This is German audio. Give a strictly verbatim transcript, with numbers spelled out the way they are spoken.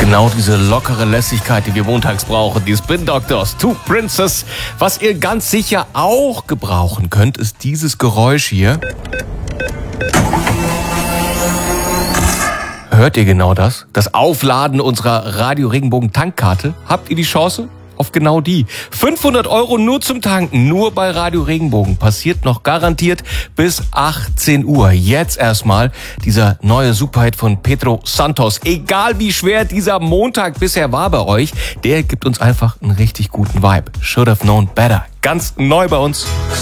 Genau diese lockere Lässigkeit, die wir montags brauchen, die Spin Doctors, Two Princes. Was ihr ganz sicher auch gebrauchen könnt, ist dieses Geräusch hier. Hört ihr genau das? Das Aufladen unserer Radio Regenbogen Tankkarte? Habt ihr die Chance auf genau die? fünfhundert Euro nur zum Tanken, nur bei Radio Regenbogen. Passiert noch garantiert bis achtzehn Uhr. Jetzt erstmal dieser neue Superhit von Pedro Santos. Egal wie schwer dieser Montag bisher war bei euch, der gibt uns einfach einen richtig guten Vibe. Should have known better. Ganz neu bei uns.